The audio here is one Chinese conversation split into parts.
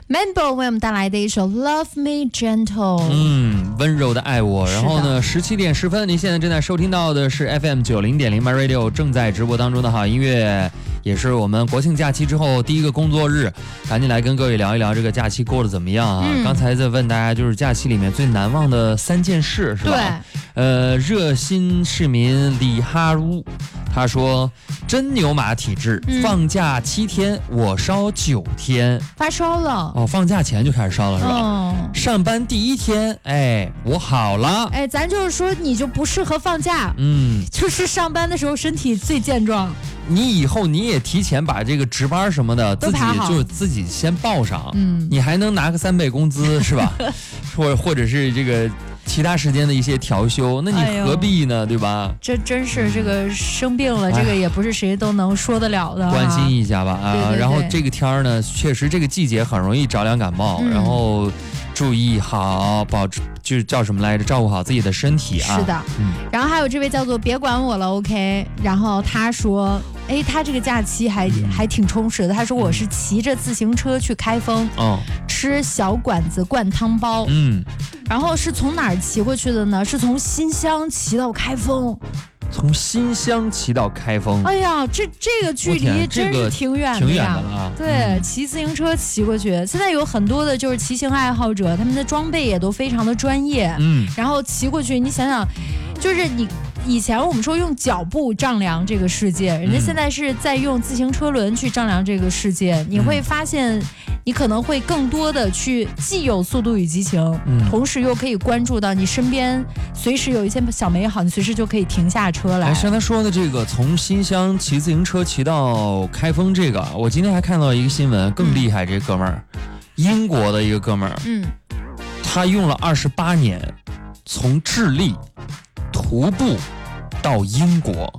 Manbo 为我们带来的一首 Love Me Gentle， 温柔的爱我。然后呢，17点10分，您现在正在收听到的是 FM 90.0 My Radio 正在直播当中的好音乐，也是我们国庆假期之后第一个工作日，赶紧来跟各位聊一聊这个假期过得怎么样啊？刚才在问大家，就是假期里面最难忘的3件事，是吧？对。热心市民李哈如。他说真牛马体质，放假7天我烧9天， 发烧了哦，放假前就开始烧了是吧？上班第1天，我好了。 咱就是说你就不适合放假，就是上班的时候身体最健壮。 你以后你也提前把这个值班什么的自己先报上，你还能拿个3倍工资是吧？或者是这个其他时间的一些调休，那你何必呢，对吧？ 这真是这个生病了，这个也不是谁都能说得了的。 关心一下吧啊！ 对。 然后这个天呢，确实这个季节很容易着凉感冒，然后注意好就是叫什么来着？照顾好自己的身体啊！ 是的，然后还有这位叫做别管我了 OK， 然后他说，他这个假期还挺充实的。他说我是骑着自行车去开封，吃小馆子灌汤包，然后是从哪儿骑过去的呢？是从新乡骑到开封。 从新乡骑到开封， 哎呀，这个距离真是挺远的呀， 挺远的了啊。 对，骑自行车骑过去。现在有很多的就是骑行爱好者，他们的装备也都非常的专业。然后骑过去，你想想，就是你以前我们说用脚步丈量这个世界，人家现在是在用自行车轮去丈量这个世界。你会发现，你可能会更多的去既有速度与激情，同时又可以关注到你身边随时有一些小美好，你随时就可以停下车来。 像他说的这个从新乡骑自行车骑到开封，这个我今天还看到一个新闻，更厉害，这哥们儿，英国的一个哥们儿，他用了28年，从智利徒步到英国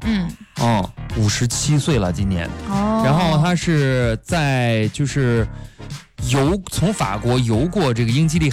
，57岁了今年，然后他是在就是从法国游过这个英吉利